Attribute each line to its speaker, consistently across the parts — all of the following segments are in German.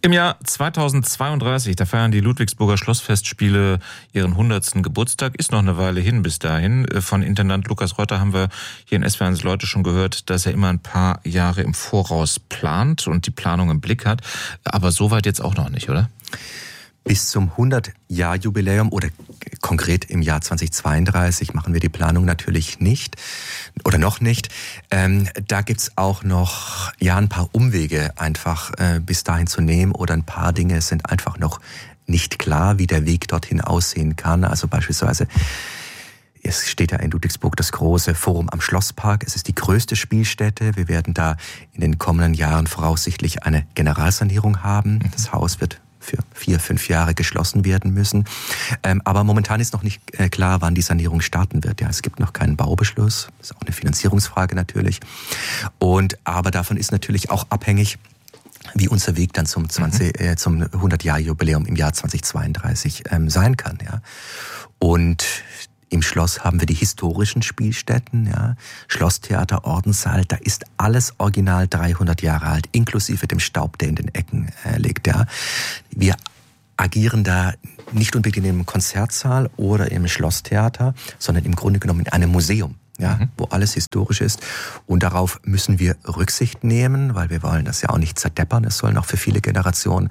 Speaker 1: Im Jahr 2032, da feiern die Ludwigsburger Schlossfestspiele ihren 100. Geburtstag. Ist noch eine Weile hin bis dahin. Von Intendant Lukas Reuter haben wir hier in SWR1 Leute schon gehört, dass er immer ein paar Jahre im Voraus plant und die Planung im Blick hat. Aber so weit jetzt auch noch nicht, oder?
Speaker 2: Bis zum 100-Jahr-Jubiläum oder konkret im Jahr 2032 machen wir die Planung natürlich nicht oder noch nicht. Da gibt's auch noch ein paar Umwege einfach bis dahin zu nehmen oder ein paar Dinge sind einfach noch nicht klar, wie der Weg dorthin aussehen kann. Also beispielsweise, es steht ja in Ludwigsburg das große Forum am Schlosspark. Es ist die größte Spielstätte. Wir werden da in den kommenden Jahren voraussichtlich eine Generalsanierung haben. Das Haus wird für 4-5 Jahre geschlossen werden müssen. Aber momentan ist noch nicht klar, wann die Sanierung starten wird. Ja, es gibt noch keinen Baubeschluss. Das ist auch eine Finanzierungsfrage natürlich. Aber davon ist natürlich auch abhängig, wie unser Weg dann zum 100-Jahr-Jubiläum im Jahr 2032 sein kann. Ja. Und im Schloss haben wir die historischen Spielstätten, ja, Schlosstheater, Ordenssaal, da ist alles original 300 Jahre alt, inklusive dem Staub, der in den Ecken liegt. Ja. Wir agieren da nicht unbedingt im Konzertsaal oder im Schlosstheater, sondern im Grunde genommen in einem Museum, ja, wo alles historisch ist. Und darauf müssen wir Rücksicht nehmen, weil wir wollen das ja auch nicht zerdeppern. Es sollen auch für viele Generationen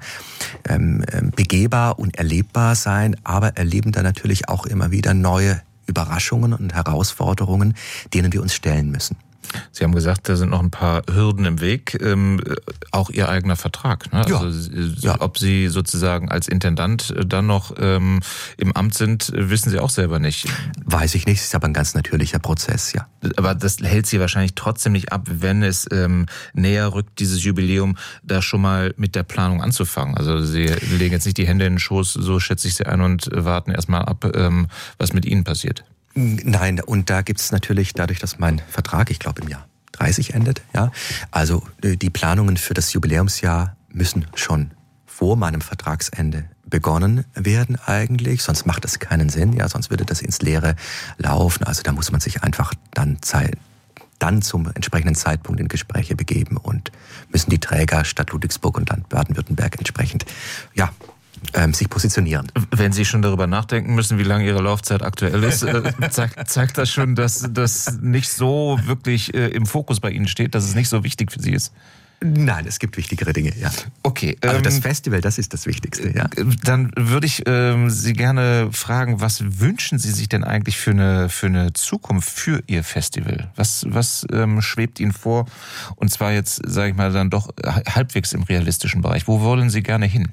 Speaker 2: begehbar und erlebbar sein, aber erleben da natürlich auch immer wieder neue Überraschungen und Herausforderungen, denen wir uns stellen müssen.
Speaker 1: Sie haben gesagt, da sind noch ein paar Hürden im Weg, auch Ihr eigener Vertrag. Ne?
Speaker 2: Ja.
Speaker 1: Also,
Speaker 2: ja.
Speaker 1: Ob Sie sozusagen als Intendant dann noch im Amt sind, wissen Sie auch selber nicht.
Speaker 2: Weiß ich nicht, ist aber ein ganz natürlicher Prozess, ja.
Speaker 1: Aber das hält Sie wahrscheinlich trotzdem nicht ab, wenn es näher rückt, dieses Jubiläum, da schon mal mit der Planung anzufangen. Also Sie legen jetzt nicht die Hände in den Schoß, so schätze ich Sie ein, und warten erstmal ab, was mit Ihnen passiert.
Speaker 2: Nein, und da gibt's natürlich, dadurch, dass mein Vertrag, ich glaube, im Jahr 30 endet, ja, also die Planungen für das Jubiläumsjahr müssen schon vor meinem Vertragsende begonnen werden eigentlich, sonst macht das keinen Sinn, ja, sonst würde das ins Leere laufen. Also da muss man sich einfach dann zum entsprechenden Zeitpunkt in Gespräche begeben und müssen die Träger Stadt Ludwigsburg und Land Baden-Württemberg entsprechend, ja, sich positionieren.
Speaker 1: Wenn Sie schon darüber nachdenken müssen, wie lange Ihre Laufzeit aktuell ist, zeigt das schon, dass das nicht so wirklich im Fokus bei Ihnen steht, dass es nicht so wichtig für Sie ist?
Speaker 2: Nein, es gibt wichtigere Dinge, ja.
Speaker 1: Okay.
Speaker 2: Also das Festival, das ist das Wichtigste, ja.
Speaker 1: Dann würde ich Sie gerne fragen, was wünschen Sie sich denn eigentlich für eine Zukunft für Ihr Festival? Was schwebt Ihnen vor? Und zwar jetzt, sage ich mal, dann doch halbwegs im realistischen Bereich. Wo wollen Sie gerne hin?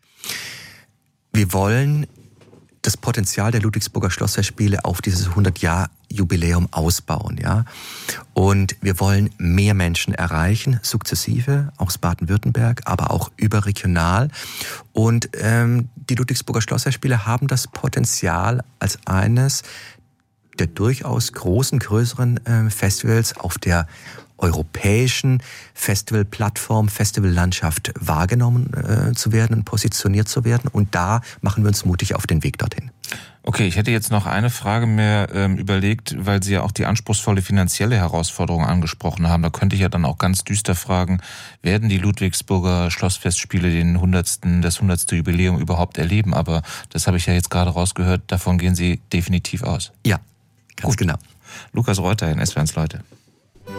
Speaker 2: Wir wollen das Potenzial der Ludwigsburger Schlossfestspiele auf dieses 100-Jahr-Jubiläum ausbauen, ja. Und wir wollen mehr Menschen erreichen, sukzessive, aus Baden-Württemberg, aber auch überregional. Und die Ludwigsburger Schlossfestspiele haben das Potenzial als eines der durchaus größeren Festivals auf der europäischen Festivalplattform, Festivallandschaft wahrgenommen zu werden und positioniert zu werden. Und da machen wir uns mutig auf den Weg dorthin.
Speaker 1: Okay, ich hätte jetzt noch eine Frage mehr überlegt, weil Sie ja auch die anspruchsvolle finanzielle Herausforderung angesprochen haben. Da könnte ich ja dann auch ganz düster fragen, werden die Ludwigsburger Schlossfestspiele das 100. Jubiläum überhaupt erleben? Aber das habe ich ja jetzt gerade rausgehört, davon gehen Sie definitiv aus.
Speaker 2: Ja, ganz genau.
Speaker 1: Lukas Reuter in SWR1 Leute.